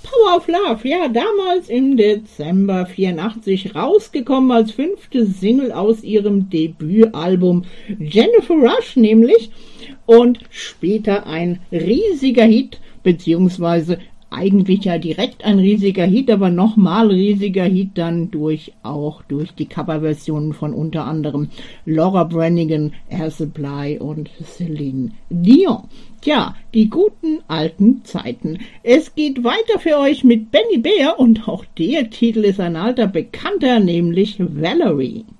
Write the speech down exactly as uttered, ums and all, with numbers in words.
Power of Love, ja, damals im Dezember vierundachtzig rausgekommen als fünfte Single aus ihrem Debütalbum Jennifer Rush nämlich und später ein riesiger Hit, beziehungsweise eigentlich ja direkt ein riesiger Hit, aber nochmal riesiger Hit dann durch auch durch die Coverversionen von unter anderem Laura Branigan, Air Supply und Celine Dion. Tja, die guten alten Zeiten. Es geht weiter für euch mit Benny Bear und auch der Titel ist ein alter Bekannter, nämlich Valerie.